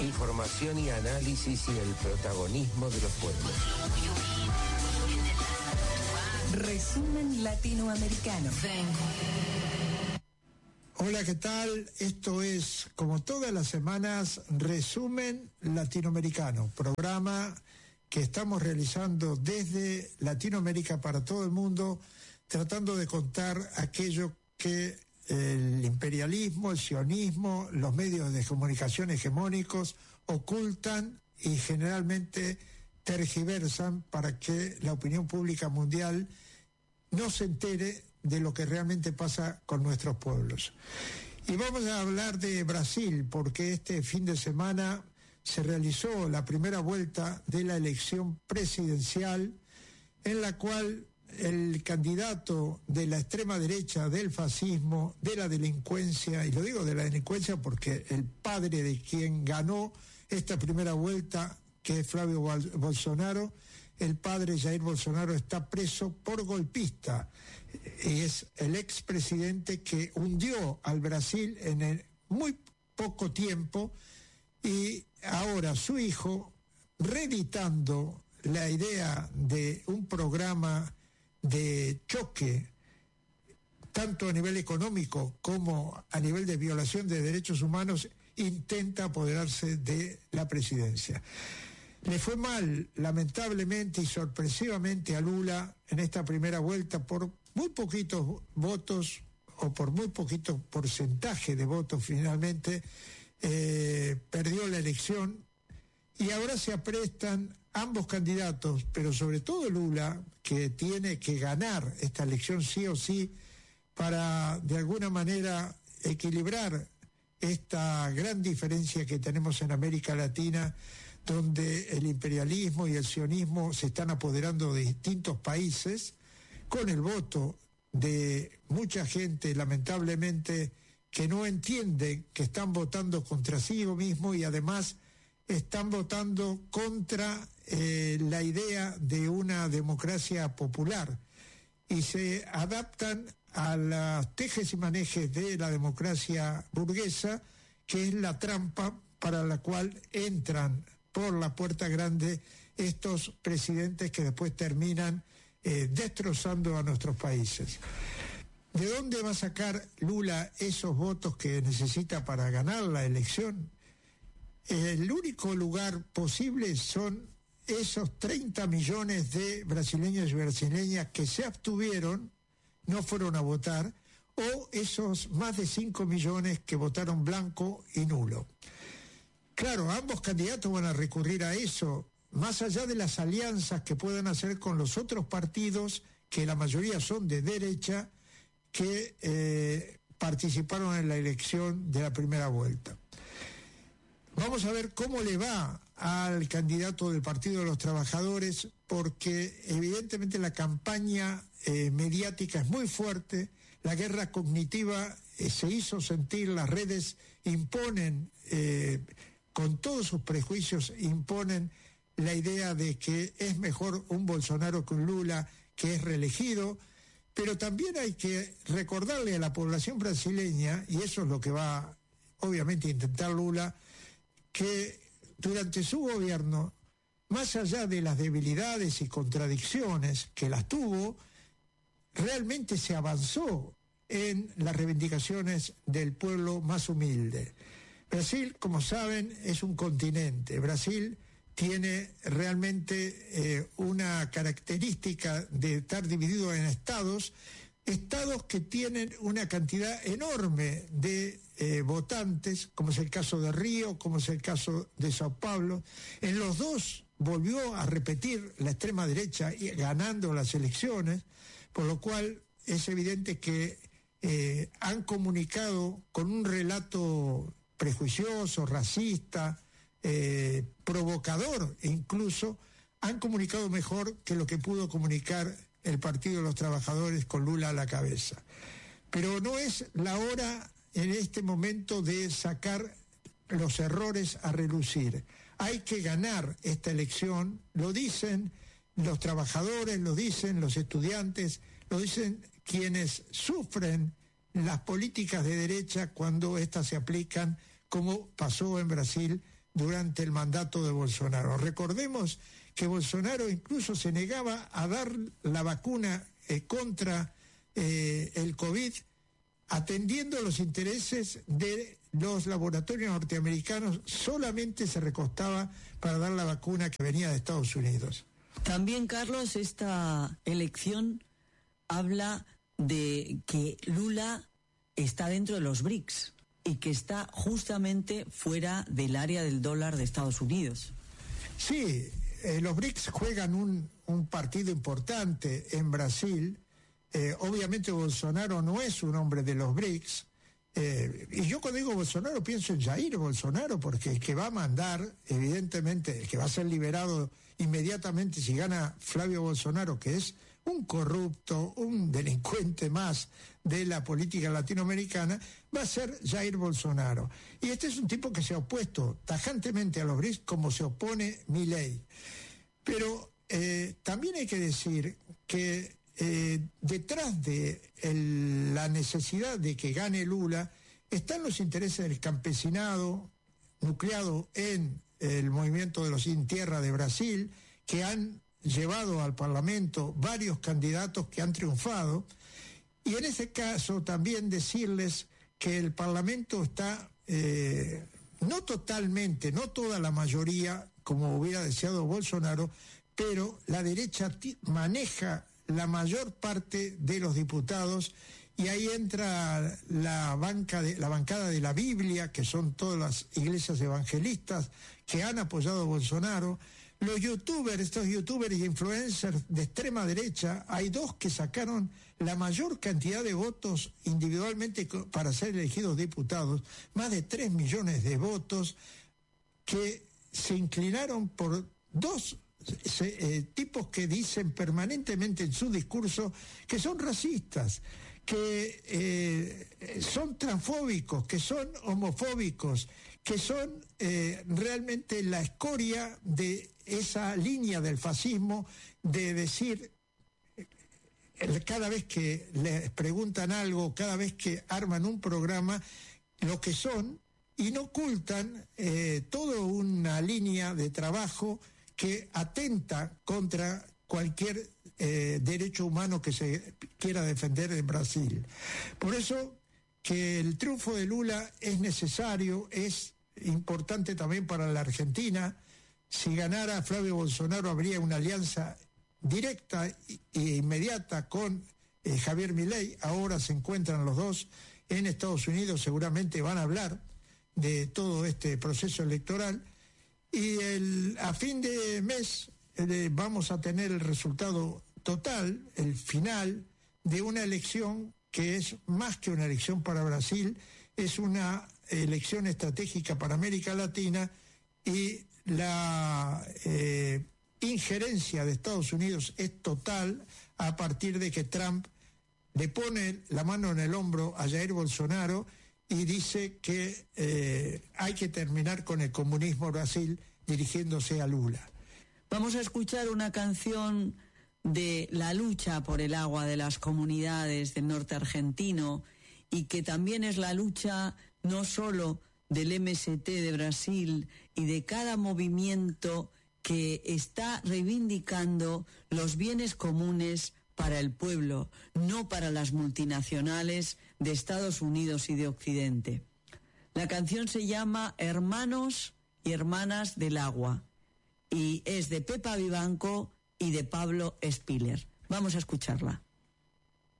Información y análisis y el protagonismo de los pueblos. Resumen latinoamericano. Hola, ¿qué tal? Esto es, como todas las semanas, Resumen Latinoamericano, programa que estamos realizando desde Latinoamérica para todo el mundo, tratando de contar aquello que el imperialismo, el sionismo, los medios de comunicación hegemónicos ocultan y generalmente tergiversan para que la opinión pública mundial no se entere de lo que realmente pasa con nuestros pueblos. Y vamos a hablar de Brasil, porque este fin de semana se realizó la primera vuelta de la elección presidencial, en la cual el candidato de la extrema derecha, del fascismo, de la delincuencia, y lo digo de la delincuencia porque el padre de quien ganó esta primera vuelta, que es Flavio Bolsonaro, el padre Jair Bolsonaro está preso por golpista, y es el expresidente que hundió al Brasil en muy poco tiempo, y ahora su hijo, reeditando la idea de un programa de choque, tanto a nivel económico como a nivel de violación de derechos humanos, intenta apoderarse de la presidencia. Le fue mal, lamentablemente y sorpresivamente, a Lula en esta primera vuelta por muy poquitos votos, o por muy poquito porcentaje de votos finalmente, perdió la elección, y ahora se aprestan ambos candidatos, pero sobre todo Lula, que tiene que ganar esta elección sí o sí para de alguna manera equilibrar esta gran diferencia que tenemos en América Latina, donde el imperialismo y el sionismo se están apoderando de distintos países, con el voto de mucha gente, lamentablemente, que no entiende que están votando contra sí mismo, y además están votando contra la idea de una democracia popular, y se adaptan a las tejes y manejes de la democracia burguesa, que es la trampa para la cual entran por la puerta grande estos presidentes que después terminan destrozando a nuestros países. ¿De dónde va a sacar Lula esos votos que necesita para ganar la elección? El único lugar posible son esos 30 millones de brasileños y brasileñas que se abstuvieron, no fueron a votar, o esos más de 5 millones que votaron blanco y nulo. Claro, ambos candidatos van a recurrir a eso, más allá de las alianzas que puedan hacer con los otros partidos, que la mayoría son de derecha, que participaron en la elección de la primera vuelta. Vamos a ver cómo le va al candidato del Partido de los Trabajadores, porque evidentemente la campaña mediática es muy fuerte, la guerra cognitiva se hizo sentir, las redes imponen, con todos sus prejuicios, imponen la idea de que es mejor un Bolsonaro que un Lula, que es reelegido, pero también hay que recordarle a la población brasileña, y eso es lo que va obviamente a intentar Lula, que durante su gobierno, más allá de las debilidades y contradicciones que las tuvo, realmente se avanzó en las reivindicaciones del pueblo más humilde. Brasil, como saben, es un continente. Brasil tiene realmente una característica de estar dividido en estados que tienen una cantidad enorme de votantes, como es el caso de Río, como es el caso de Sao Paulo. En los dos volvió a repetir la extrema derecha ganando las elecciones, por lo cual es evidente que han comunicado con un relato prejuicioso, racista, provocador, e incluso han comunicado mejor que lo que pudo comunicar el Partido de los Trabajadores con Lula a la cabeza. Pero no es la hora en este momento de sacar los errores a relucir. Hay que ganar esta elección, lo dicen los trabajadores, lo dicen los estudiantes, lo dicen quienes sufren las políticas de derecha cuando éstas se aplican, como pasó en Brasil durante el mandato de Bolsonaro. Recordemos que Bolsonaro incluso se negaba a dar la vacuna contra el COVID, atendiendo los intereses de los laboratorios norteamericanos. Solamente se recostaba para dar la vacuna que venía de Estados Unidos. También, Carlos, esta elección habla de que Lula está dentro de los BRICS y que está justamente fuera del área del dólar de Estados Unidos. Sí, los BRICS juegan un partido importante en Brasil. Obviamente Bolsonaro no es un hombre de los BRICS. Y yo cuando digo Bolsonaro pienso en Jair Bolsonaro, porque el que va a mandar, evidentemente, el que va a ser liberado inmediatamente si gana Flavio Bolsonaro, que es un corrupto, un delincuente más de la política latinoamericana, va a ser Jair Bolsonaro. Y este es un tipo que se ha opuesto tajantemente a los BRICS como se opone Milei. Pero también hay que decir que detrás de la necesidad de que gane Lula están los intereses del campesinado nucleado en el movimiento de los Sin Tierra de Brasil, que han llevado al Parlamento varios candidatos que han triunfado. Y en ese caso también decirles que el Parlamento está, no totalmente, no toda la mayoría, como hubiera deseado Bolsonaro, pero la derecha maneja la mayor parte de los diputados, y ahí entra la bancada de la Biblia, que son todas las iglesias evangelistas que han apoyado a Bolsonaro. Los youtubers, estos youtubers y influencers de extrema derecha, hay dos que sacaron la mayor cantidad de votos individualmente para ser elegidos diputados, más de 3 millones de votos, que se inclinaron por dos tipos que dicen permanentemente en su discurso que son racistas, que son transfóbicos, que son homofóbicos, que son realmente la escoria de esa línea del fascismo de decir, cada vez que les preguntan algo, cada vez que arman un programa, lo que son, y no ocultan toda una línea de trabajo que atenta contra cualquier derecho humano que se quiera defender en Brasil. Por eso que el triunfo de Lula es necesario, es importante también para la Argentina. Si ganara Flavio Bolsonaro habría una alianza directa e inmediata con Javier Milei. Ahora se encuentran los dos en Estados Unidos, seguramente van a hablar de todo este proceso electoral. Y a fin de mes vamos a tener el resultado total, el final, de una elección que es más que una elección para Brasil, es una elección estratégica para América Latina, y la injerencia de Estados Unidos es total a partir de que Trump le pone la mano en el hombro a Jair Bolsonaro y dice que hay que terminar con el comunismo en Brasil, dirigiéndose a Lula. Vamos a escuchar una canción de la lucha por el agua de las comunidades del norte argentino, y que también es la lucha no solo del MST de Brasil y de cada movimiento que está reivindicando los bienes comunes para el pueblo, no para las multinacionales de Estados Unidos y de Occidente. La canción se llama Hermanos y Hermanas del Agua y es de Pepa Vivanco y de Pablo Spiller. Vamos a escucharla.